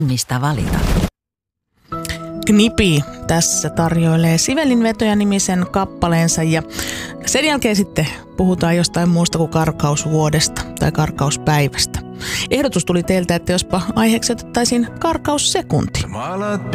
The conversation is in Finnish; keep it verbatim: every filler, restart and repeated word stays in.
Mistä valita? Knipi tässä tarjoilee Sivelin vetoja -nimisen kappaleensa ja sen jälkeen sitten puhutaan jostain muusta kuin karkausvuodesta tai karkauspäivästä. Ehdotus tuli teiltä, että jospa aiheeksi otettaisiin karkaussekunti.